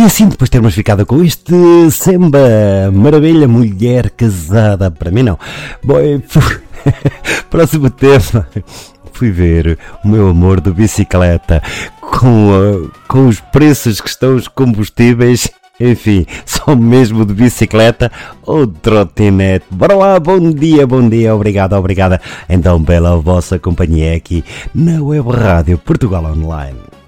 assim, depois de termos ficado com este samba, maravilha, mulher casada, para mim não. Bom, próximo tema. Fui ver o meu amor de bicicleta com os preços que estão os combustíveis. Enfim, só mesmo de bicicleta ou trotinete. Bora lá, bom dia, obrigada então pela vossa companhia aqui na Web Rádio Portugal Online.